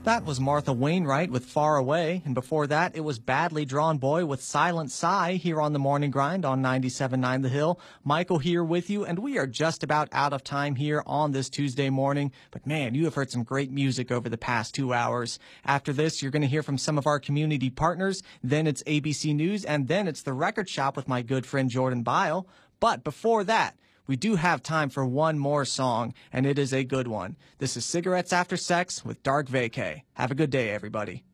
That was Martha Wainwright with Far Away, and before that, it was Badly Drawn Boy with Silent Sigh here on the Morning Grind on 97.9 The Hill. Michael here with you, and we are just about out of time here on this Tuesday morning. But man, you have heard some great music over the past 2 hours. After this, you're going to hear from some of our community partners, then it's ABC News, and then it's The Record Shop with my good friend Jordan Bile. But before that, we do have time for one more song, and it is a good one. This is Cigarettes After Sex with Dark Vacay. Have a good day, everybody.